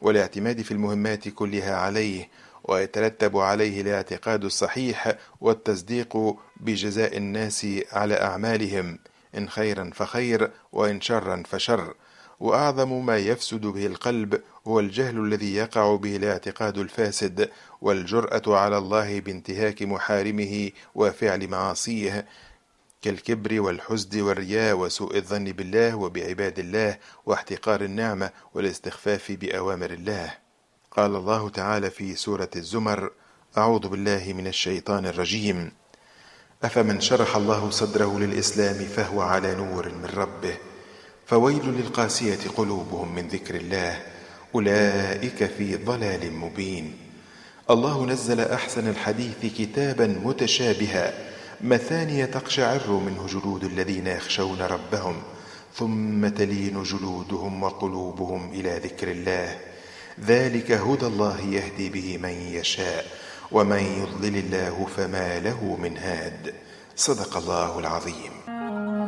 والاعتماد في المهمات كلها عليه، ويترتب عليه الاعتقاد الصحيح والتصديق بجزاء الناس على أعمالهم، إن خيرا فخير وإن شرا فشر. وأعظم ما يفسد به القلب هو الجهل الذي يقع به الاعتقاد الفاسد، والجرأة على الله بانتهاك محارمه وفعل معاصيه، كالكبر والحسد والرياء وسوء الظن بالله وبعباد الله واحتقار النعمة والاستخفاف بأوامر الله. قال الله تعالى في سورة الزمر: أعوذ بالله من الشيطان الرجيم: أفمن شرح الله صدره للإسلام فهو على نور من ربه فويل للقاسية قلوبهم من ذكر الله أولئك في ضلال مبين. الله نزل أحسن الحديث كتابا متشابها مثانية تقشعر منه جلود الذين يخشون ربهم ثم تلين جلودهم وقلوبهم إلى ذكر الله ذلك هدى الله يهدي به من يشاء ومن يضلل الله فما له من هاد. صدق الله العظيم.